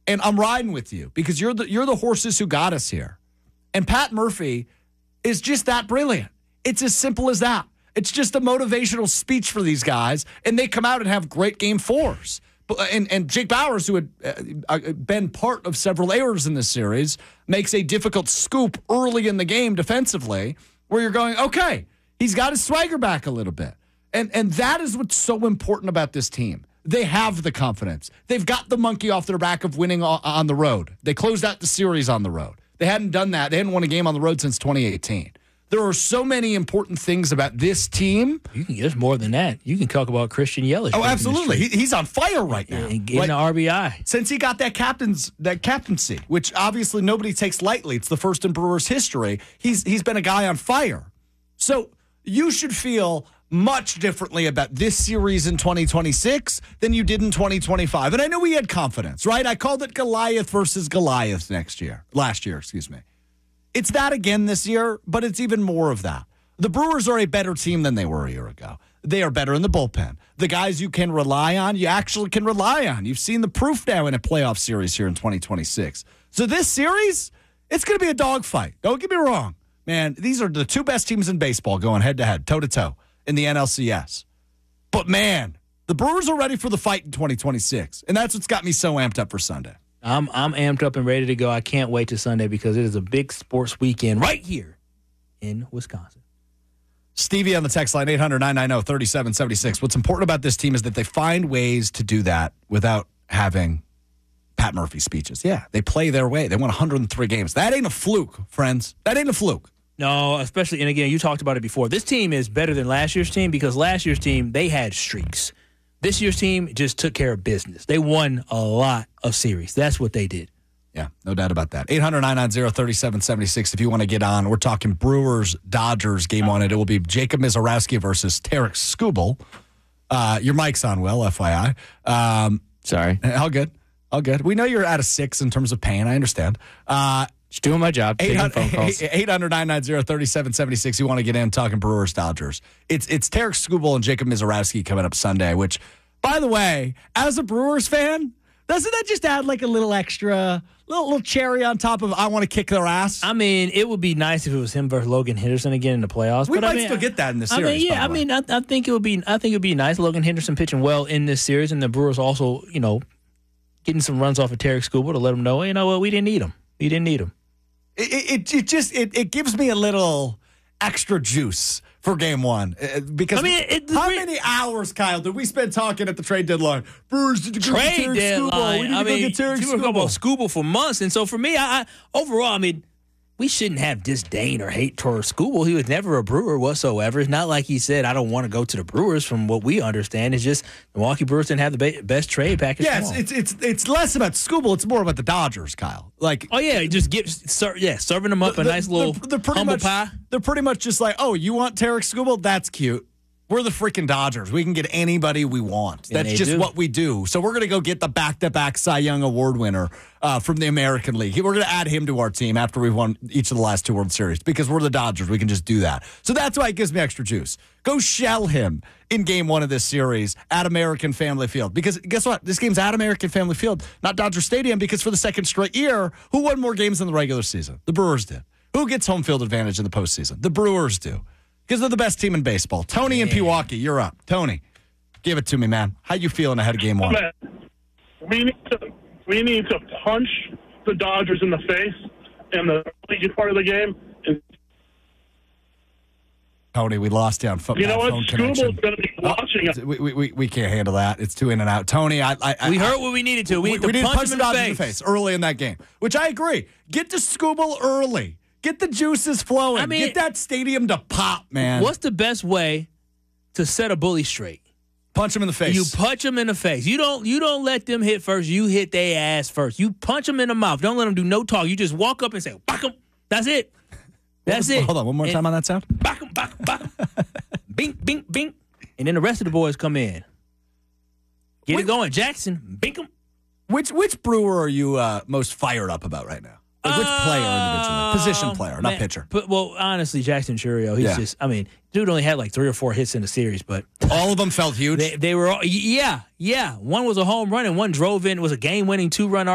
And I'm riding with you because you're the horses who got us here. And Pat Murphy is just that brilliant. It's as simple as that. It's just a motivational speech for these guys, and they come out and have great game fours. And Jake Bowers, who had been part of several errors in this series, makes a difficult scoop early in the game defensively where you're going, okay, he's got his swagger back a little bit. And that is what's so important about this team. They have the confidence. They've got the monkey off their back of winning on the road. They closed out the series on the road. They hadn't done that. They hadn't won a game on the road since 2018. There are so many important things about this team. You can get more than that. You can talk about Christian Yelich. Oh, absolutely. He's on fire right now. And getting the RBI. Since he got that captaincy, which obviously nobody takes lightly. It's the first in Brewers history. He's been a guy on fire. So you should feel much differently about this series in 2026 than you did in 2025. And I know we had confidence, right? I called it Goliath versus Goliath last year. It's that again this year, but it's even more of that. The Brewers are a better team than they were a year ago. They are better in the bullpen. The guys you can rely on, you actually can rely on. You've seen the proof now in a playoff series here in 2026. So this series, it's going to be a dogfight. Don't get me wrong. Man, these are the two best teams in baseball going head-to-head, toe-to-toe in the NLCS. But, man, the Brewers are ready for the fight in 2026, and that's what's got me so amped up for Sunday. I'm amped up and ready to go. I can't wait to Sunday because it is a big sports weekend right here in Wisconsin. Stevie on the text line, 800-990-3776. What's important about this team is that they find ways to do that without having Pat Murphy speeches. Yeah, they play their way. They won 103 games. That ain't a fluke, friends. That ain't a fluke. No, especially, and again, you talked about it before. This team is better than last year's team because last year's team, they had streaks. This year's team just took care of business. They won a lot of series. That's what they did. Yeah, no doubt about that. 800-990-3776 if you want to get on. We're talking Brewers-Dodgers game on it. It will be Jacob Misiorowski versus Tarek Skubal. Your mic's on, Will, FYI. Sorry. All good. All good. We know you're out of 6 in terms of pain. I understand. Just doing my job, taking phone calls. 800-990-3776. You want to get in talking Brewers-Dodgers. It's Tarek Skubal and Jacob Misiorowski coming up Sunday, which, by the way, as a Brewers fan, doesn't that just add like a little extra, little cherry on top of I want to kick their ass? I mean, it would be nice if it was him versus Logan Henderson again in the playoffs. We might still get that in the series. I think it would be nice. Logan Henderson pitching well in this series, and the Brewers also, getting some runs off of Tarek Skubal to let them know, we didn't need him. We didn't need him. It gives me a little extra juice for game one because how many hours, Kyle, did we spend talking at the trade deadline? Brewers did trade deadline. We need to go get Tarek Skubal. We were talking about Skubal for months, and so for me, overall, we shouldn't have disdain or hate towards Skubal. He was never a Brewer whatsoever. It's not like he said, I don't want to go to the Brewers from what we understand. It's just the Milwaukee Brewers didn't have the best trade package. Yeah, it's less about Skubal. It's more about the Dodgers, Kyle. He just serving them up a nice little humble pie. They're pretty much just like, oh, you want Tarek Skubal? That's cute. We're the freaking Dodgers. We can get anybody we want. That's just what we do. So we're going to go get the back-to-back Cy Young Award winner from the American League. We're going to add him to our team after we've won each of the last 2 World Series because we're the Dodgers. We can just do that. So that's why it gives me extra juice. Go shell him in game 1 of this series at American Family Field. Because guess what? This game's at American Family Field, not Dodger Stadium, because for the second straight year, who won more games in the regular season? The Brewers did. Who gets home field advantage in the postseason? The Brewers do. Because they're the best team in baseball. Tony in Pewaukee, you're up. Tony, give it to me, man. How you feeling ahead of game 1? We need to punch the Dodgers in the face in the early part of the game. Tony, we lost you on phone. You know what? Skubal's going to be watching us. We can't handle that. It's too in and out. Tony, we heard what we needed to. We need to punch him in the face early in that game, which I agree. Get to Skubal early. Get the juices flowing. Get that stadium to pop, man. What's the best way to set a bully straight? Punch him in the face. You punch him in the face. You don't let them hit first. You hit their ass first. You punch them in the mouth. Don't let them do no talk. You just walk up and say, "Back 'em." That's it. That's it. Hold on, one more time on that sound. Back 'em, back 'em, back 'em. Bink, bink, bink. And then the rest of the boys come in. Get it going, Jackson. Bink 'em. Which Brewer are you most fired up about right now? Like which player individually? Position player, not pitcher. Well, honestly, Jackson Churio, he's dude only had like 3 or 4 hits in the series, but all of them felt huge. They were all, yeah. One was a home run and one drove in, was a game-winning 2-run